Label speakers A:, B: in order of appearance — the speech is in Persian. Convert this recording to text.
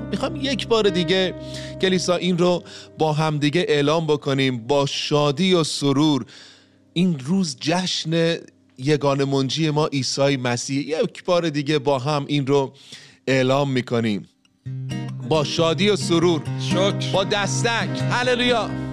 A: میخوام یک بار دیگه کلیسا این رو با هم دیگه اعلام بکنیم، با شادی و سرور این روز جشن یگانه منجی ما عیسی مسیح. یک بار دیگه با هم این رو اعلام میکنیم با شادی و سرور،
B: شکر،
A: با دستک. هللویا.